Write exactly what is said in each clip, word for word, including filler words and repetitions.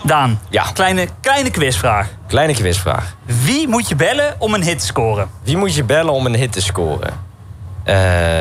Daan, Ja. kleine, kleine quizvraag. Kleine quizvraag. Wie moet je bellen om een hit te scoren? Wie moet je bellen om een hit te scoren? Uh,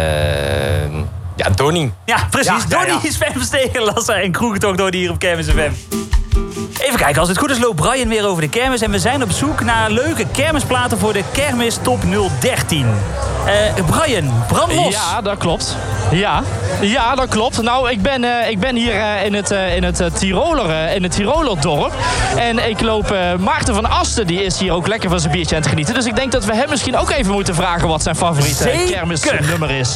ja, Donnie. Ja, precies. Ja, Donnie ja, ja. is Sven Verstegen, Lasser en Kroegentocht door hier op Kermis F M. Even kijken, als het goed is loopt Brian weer over de kermis. En we zijn op zoek naar leuke kermisplaten voor de Kermis Top nul dertien. Uh, Brian, brand los. Ja, dat klopt. Ja, ja dat klopt. Nou, ik ben, uh, ik ben hier uh, in het, uh, in het, uh, Tiroler, uh, in het Tirolerdorp. En ik loop uh, Maarten van Asten, die is hier ook lekker van zijn biertje aan het genieten. Dus ik denk dat we hem misschien ook even moeten vragen wat zijn favoriete Zeker. kermisnummer is.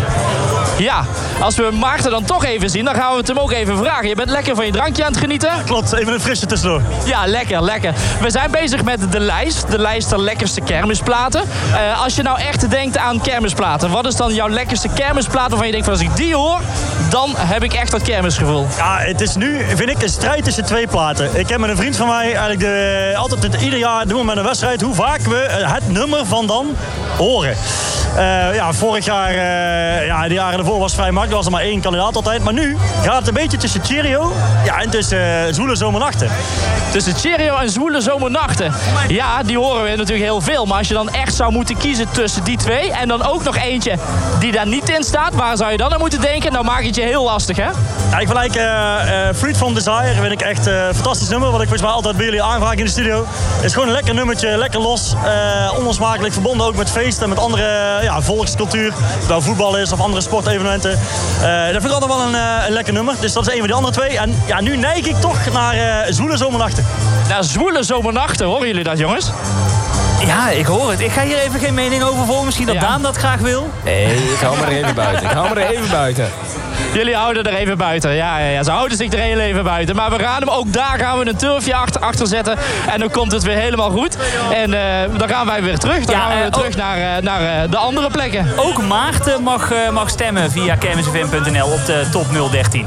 Ja, als we Maarten dan toch even zien, dan gaan we het hem ook even vragen. Je bent lekker van je drankje aan het genieten? Klopt, even een frisse tussendoor. Ja, lekker, lekker. We zijn bezig met de lijst. De lijst der lekkerste kermisplaten. Uh, als je nou echt denkt aan kermisplaten, wat is dan jouw lekkerste kermisplaat waarvan je denkt van als ik die hoor, dan heb ik echt dat kermisgevoel? Ja, het is nu, vind ik, een strijd tussen twee platen. Ik heb met een vriend van mij eigenlijk de, altijd het, ieder jaar doen we met een wedstrijd hoe vaak we het nummer van dan horen. Uh, ja, vorig jaar, uh, ja, de jaren ervoor was het vrij makkelijk. Er was er maar één kandidaat altijd. Maar nu gaat het een beetje tussen Cheerio ja, en tussen uh, Zwoele Zomernachten. Tussen Cheerio en Zwoele Zomernachten. Ja, die horen we natuurlijk heel veel. Maar als je dan echt zou moeten kiezen tussen die twee en dan ook nog eentje die daar niet in staat, waar zou je dan aan moeten denken? Nou maak je het je heel lastig, hè? Ja, ik vergelijk uh, uh, Freed from Desire. Vind ik echt uh, een fantastisch nummer. Wat ik volgens mij altijd bij jullie aanvraag in de studio. Het is gewoon een lekker nummertje, lekker los. Uh, onlosmakelijk verbonden ook met feesten en met andere uh, ja, volkscultuur. Of het nou voetbal is of andere sportevenementen. Uh, dat vind ik altijd wel een, uh, een lekker nummer. Dus dat is een van die andere twee. En ja, nu neig ik toch naar uh, Zwoele Zomernachten. Naar Zwoele Zomernachten, horen jullie dat, jongens? Ja, ik hoor het. Ik ga hier even geen mening over voor. Misschien dat Ja. Daan dat graag wil. Nee, ik hou me er even buiten. Ik hou me er even buiten. Jullie houden er even buiten. Ja, ja, ja, ze houden zich er heel even buiten. Maar we gaan hem, ook daar gaan we een turfje achter, achter zetten. En dan komt het weer helemaal goed. En uh, dan gaan wij weer terug. Dan Ja, gaan we weer uh, terug naar, uh, naar uh, de andere plekken. Ook Maarten mag, uh, mag stemmen via kermisfm punt n l op de Top nul dertien.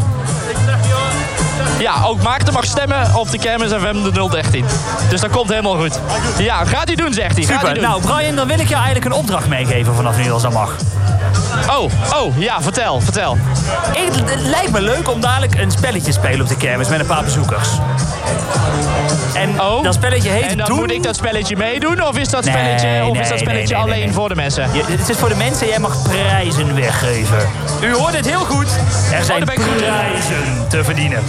Ja, ook Maarten mag stemmen op de Kermis F M de nul dertien. Dus dat komt helemaal goed. Ja, gaat hij doen, zegt hij. Gaat hij Super. doen. Nou, Brian, dan wil ik jou eigenlijk een opdracht meegeven vanaf nu als dat mag. Oh, oh, ja, vertel, vertel. Ik, het lijkt me leuk om dadelijk een spelletje te spelen op de kermis met een paar bezoekers. En Oh. dat spelletje heet En dan Doen... moet ik dat spelletje meedoen? Of is dat Nee, spelletje, of is dat nee, spelletje nee, nee, alleen nee. voor de mensen? Ja, het is voor de mensen, jij mag prijzen weggeven. U hoort het heel goed. Er zijn daar ben ik goed in. prijzen te verdienen.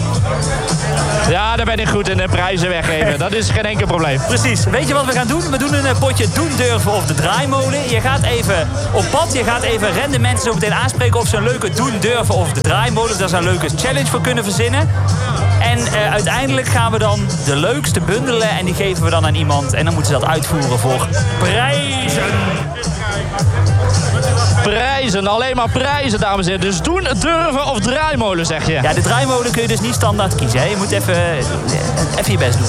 Ja, daar ben ik goed in, de prijzen weggeven. Dat is geen enkel probleem. Precies. Weet je wat we gaan doen? We doen een eh, potje doen, durven of de draaimolen. Je gaat even op pad. Je gaat even random mensen zo meteen aanspreken of ze een leuke doen, durven of de draaimolen. Daar ze een leuke challenge voor kunnen verzinnen. En uh, uiteindelijk gaan we dan de leukste bundelen en die geven we dan aan iemand. En dan moeten ze dat uitvoeren voor prijzen. Prijzen, alleen maar prijzen, dames en heren. Dus doen, durven of draaimolen, zeg je. Ja, de draaimolen kun je dus niet standaard kiezen. Hè? Je moet even, even je best doen.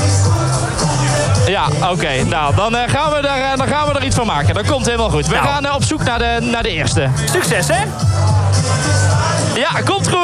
Ja, oké. Okay. Nou, dan, uh, gaan we er, uh, dan gaan we er iets van maken. Dat komt helemaal goed. We Nou. gaan uh, op zoek naar de, naar de eerste. Succes, hè? Ja, komt goed.